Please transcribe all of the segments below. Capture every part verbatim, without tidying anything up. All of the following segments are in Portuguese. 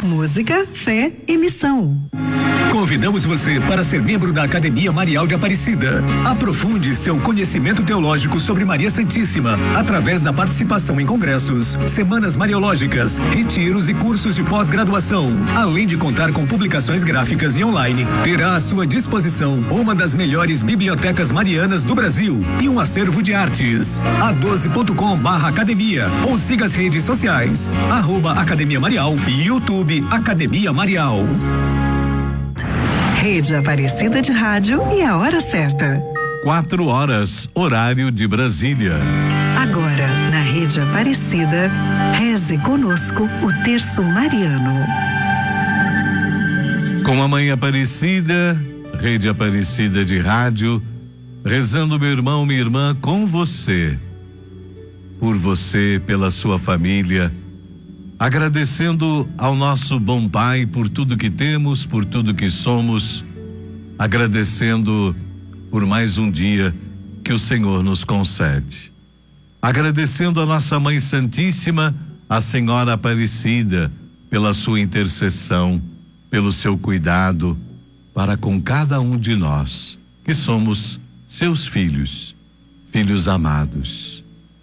música, fé e missão. Convidamos você para ser membro da Academia Marial de Aparecida. Aprofunde seu conhecimento teológico sobre Maria Santíssima através da participação em congressos, semanas mariológicas, retiros e cursos de pós-graduação. Além de contar com publicações gráficas e online, terá à sua disposição uma das melhores bibliotecas marianas do Brasil e um acervo de artes. a doze ponto com barra academia ou siga as redes sociais, arroba Academia Marial e YouTube Academia Marial. Rede Aparecida de Rádio e a hora certa. Quatro horas, horário de Brasília. Agora, na Rede Aparecida, reze conosco o terço mariano. Com a Mãe Aparecida, Rede Aparecida de Rádio, rezando, meu irmão, minha irmã, com você, por você, pela sua família, agradecendo ao nosso bom Pai por tudo que temos, por tudo que somos, agradecendo por mais um dia que o Senhor nos concede. Agradecendo a nossa Mãe Santíssima, a Senhora Aparecida, pela sua intercessão, pelo seu cuidado para com cada um de nós, que somos seus filhos, filhos amados.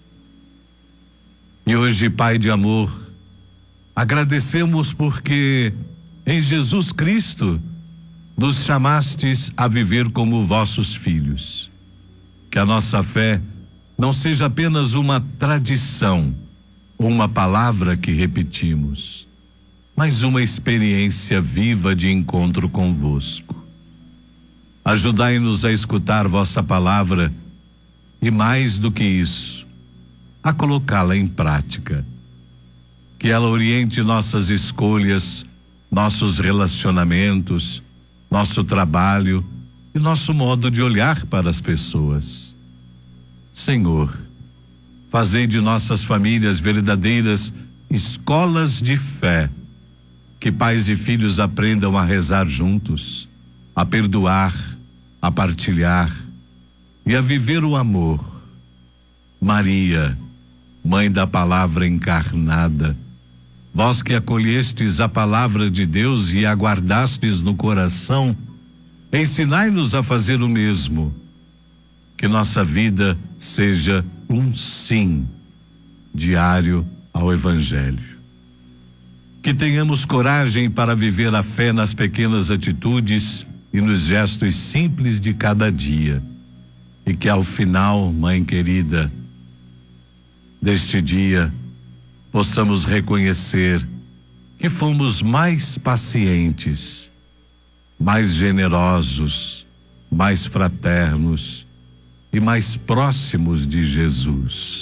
E hoje, Pai de amor, agradecemos porque em Jesus Cristo nos chamastes a viver como vossos filhos. Que a nossa fé não seja apenas uma tradição ou uma palavra que repetimos, mas uma experiência viva de encontro convosco. Ajudai-nos a escutar vossa palavra e, mais do que isso, a colocá-la em prática. Que ela oriente nossas escolhas, nossos relacionamentos, nosso trabalho e nosso modo de olhar para as pessoas. Senhor, fazei de nossas famílias verdadeiras escolas de fé, que pais e filhos aprendam a rezar juntos, a perdoar, a partilhar e a viver o amor. Maria, Mãe da Palavra encarnada, vós que acolhestes a palavra de Deus e a guardastes no coração, ensinai-nos a fazer o mesmo. Que nossa vida seja um sim diário ao Evangelho. Que tenhamos coragem para viver a fé nas pequenas atitudes e nos gestos simples de cada dia. E que ao final, Mãe querida, deste dia, possamos reconhecer que fomos mais pacientes, mais generosos, mais fraternos e mais próximos de Jesus.